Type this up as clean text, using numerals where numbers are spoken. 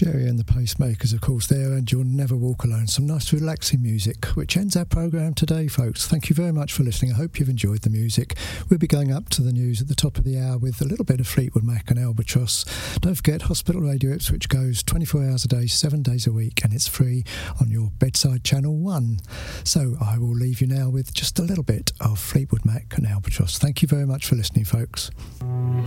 Jerry and the Pacemakers, of course, there, and You'll Never Walk Alone. Some nice relaxing music, which ends our programme today, folks. Thank you very much for listening. I hope you've enjoyed the music. We'll be going up to the news at the top of the hour with a little bit of Fleetwood Mac and Albatross. Don't forget, Hospital Radio Ipswich goes 24 hours a day, 7 days a week, and it's free on your bedside channel 1. So I will leave you now with just a little bit of Fleetwood Mac and Albatross. Thank you very much for listening, folks.